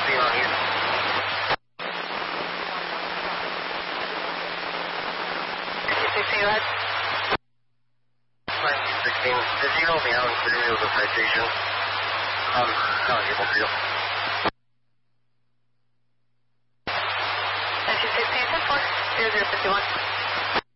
16 on you. 16, go ahead. 1916, did you help me out and clear me with a citation? I'm not able to. 1916, 10-4, 0051.